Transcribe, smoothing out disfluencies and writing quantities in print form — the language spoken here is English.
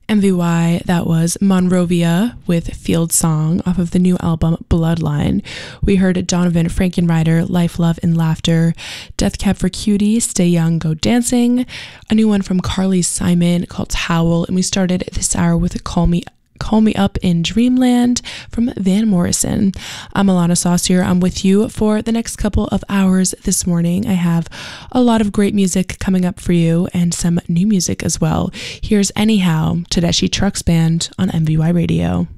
MVY, that was Monrovia with Field Song off of the new album Bloodline. We heard Donovan Frankenreiter, Life, Love, and Laughter, Death Cab for Cutie, Stay Young, Go Dancing, a new one from Carly Simon called Howl, and we started this hour with Call Me Up in Dreamland from Van Morrison. I'm Alana Saucier. I'm with you for the next couple of hours this morning. I have a lot of great music coming up for you and some new music as well. Here's Anyhow, Tedeschi Trucks Band on MVY Radio.